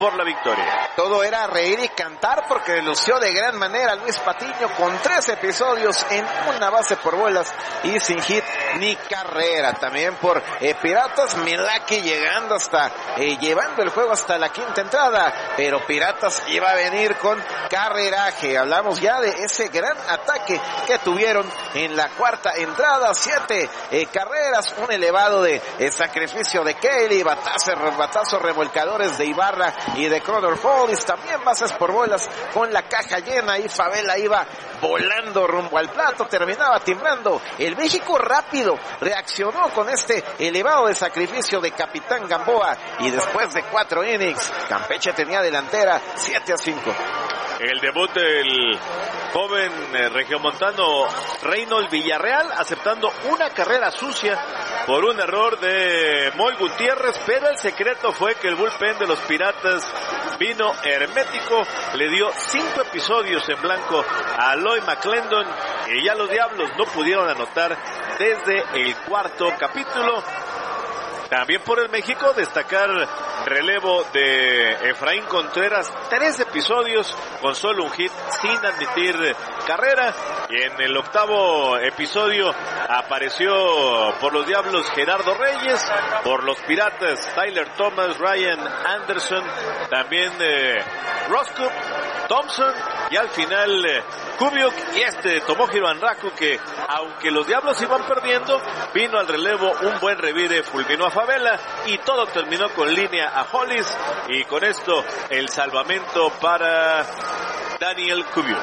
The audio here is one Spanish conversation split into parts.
por la victoria. Todo era reír y cantar porque lució de gran manera Luis Patiño con 3 episodios en una base por bolas y sin hit ni carrera. También por Piratas, Milwaukee llegando hasta, llevando el juego hasta la 5ª entrada, pero Piratas iba a venir con carreraje. Hablamos ya de ese gran ataque que tuvieron en la 4ª entrada, 7 carreras, un elevado de sacrificio de Kelly, batazos revolcadores de Ibarra y de Crowder Follis, también bases por bolas con la caja llena y Favela iba volando rumbo al plato, terminaba timbrando. El México rápido reaccionó con este elevado de sacrificio de Capitán Gamboa y después de 4 innings, Campeche tenía delantera 7-5. El debut del joven regiomontano Reynold Villarreal, aceptando una carrera sucia por un error de Moy Gutiérrez, pero el secreto fue que el bullpen de los Piratas vino hermético, le dio 5 episodios en blanco a Lloyd McClendon y ya los Diablos no pudieron anotar desde el 4º capítulo. También por el México, destacar relevo de Efraín Contreras, 3 episodios con solo un hit sin admitir carrera. Y en el 8º episodio apareció por los Diablos Gerardo Reyes, por los Piratas Tyler Thomas, Ryan Anderson, también Roscoe, Thompson y al final Kubiuk y Tomohiro Anraku, que aunque los Diablos iban perdiendo, vino al relevo un buen revire, fulminó a Favela y todo terminó con línea a Hollis y con esto el salvamento para Daniel Kubiuk.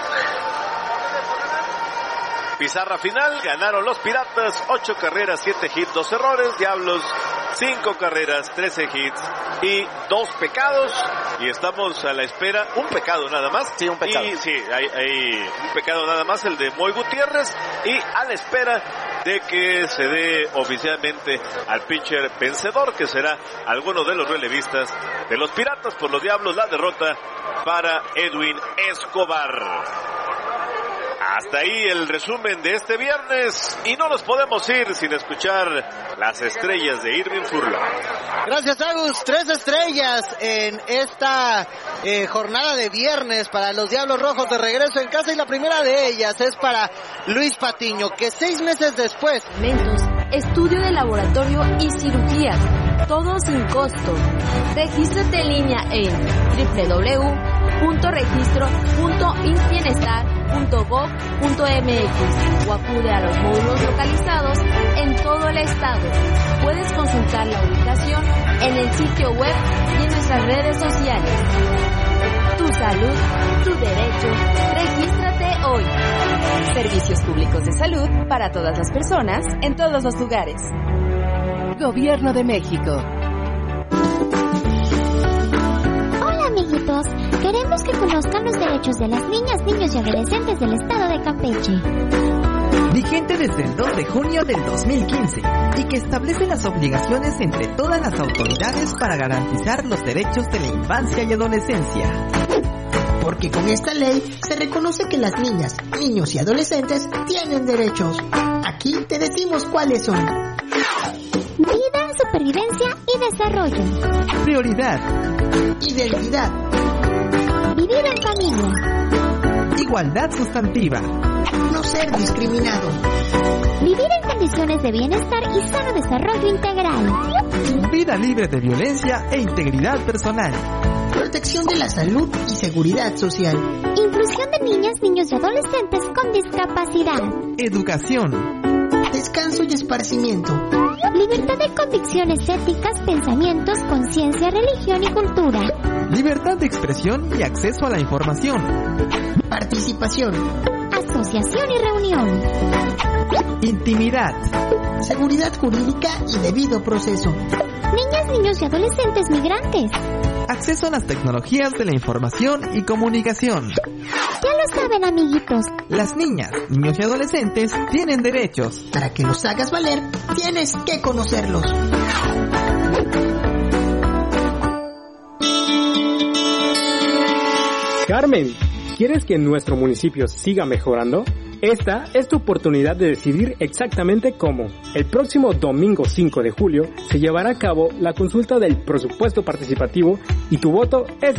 Pizarra final, ganaron los Piratas, 8 carreras, 7 hits, 2 errores, Diablos 5 carreras, 13 hits y 2 pecados, y estamos a la espera, un pecado nada más. Sí, un pecado. Y sí, hay un pecado nada más, el de Moy Gutiérrez, y a la espera de que se dé oficialmente al pitcher vencedor, que será alguno de los relevistas de los Piratas. Por los Diablos, la derrota para Edwin Escobar. Hasta ahí el resumen de este viernes y no nos podemos ir sin escuchar las estrellas de Irving Furlong. Gracias, Agus. 3 estrellas en esta jornada de viernes para los Diablos Rojos de regreso en casa, y la primera de ellas es para Luis Patiño, que 6 meses después... Estudio de laboratorio y cirugías, todo sin costo. Regístrate en línea en www.registro.insbienestar.gov.mx o acude a los módulos localizados en todo el estado. Puedes consultar la ubicación en el sitio web y en nuestras redes sociales. Tu salud, tu derecho. Regístrate hoy. Servicios públicos de salud para todas las personas en todos los lugares. Gobierno de México. Hola, amiguitos. Queremos que conozcan los derechos de las niñas, niños y adolescentes del estado de Campeche. Vigente desde el 2 de junio del 2015 y que establece las obligaciones entre todas las autoridades para garantizar los derechos de la infancia y adolescencia. Porque con esta ley se reconoce que las niñas, niños y adolescentes tienen derechos. Aquí te decimos cuáles son: vida, supervivencia y desarrollo. Prioridad. Identidad. Vivir en familia. Igualdad sustantiva. No ser discriminado. Vivir en condiciones de bienestar y sano desarrollo integral. Vida libre de violencia e integridad personal. Protección de la salud y seguridad social. Inclusión de niñas, niños y adolescentes con discapacidad. Educación. Descanso y esparcimiento. Libertad de convicciones éticas, pensamientos, conciencia, religión y cultura. Libertad de expresión y acceso a la información. Participación. Asociación y reunión. Intimidad. Seguridad jurídica y debido proceso. Niñas, niños y adolescentes migrantes. Acceso a las tecnologías de la información y comunicación. Ya lo saben, amiguitos. Las niñas, niños y adolescentes tienen derechos. Para que los hagas valer, tienes que conocerlos. Carmen, ¿quieres que nuestro municipio siga mejorando? Esta es tu oportunidad de decidir exactamente cómo. El próximo domingo 5 de julio se llevará a cabo la consulta del presupuesto participativo y tu voto es